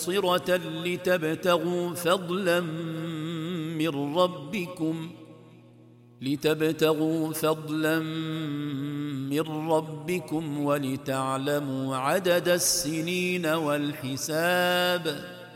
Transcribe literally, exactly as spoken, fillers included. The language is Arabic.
مبصرة لتبتغوا فضلا من ربكم لتبتغوا فضلا من ربكم ولتعلموا عدد السنين والحساب